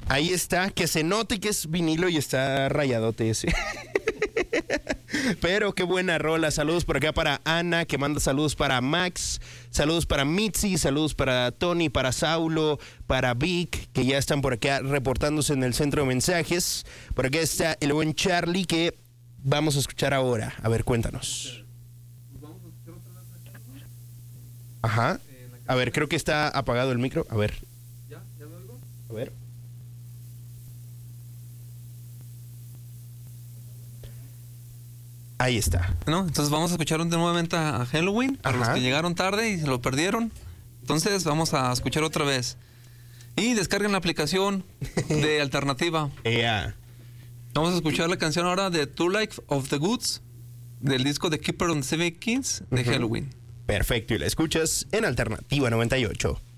Ahí está, que se note que es vinilo y está rayadote ese. Pero qué buena rola. Saludos por acá para Ana, que manda saludos para Max. Saludos para Mitzi, saludos para Tony, para Saulo, para Vic, que ya están por acá reportándose en el centro de mensajes. Por acá está el buen Charlie, que vamos a escuchar ahora. A ver, cuéntanos. Ajá. A ver, creo que está apagado el micro. A ver. ¿Ya lo oigo? A ver. Ahí está. ¿No? Entonces vamos a escuchar nuevamente a Helloween, para los que llegaron tarde y se lo perdieron. Entonces vamos a escuchar otra vez. Y descarguen la aplicación de Alternativa. Vamos a escuchar la canción ahora de Two Life of the Goods, del disco de Keeper on the Seven Kings de Helloween. Perfecto, y la escuchas en Alternativa 98.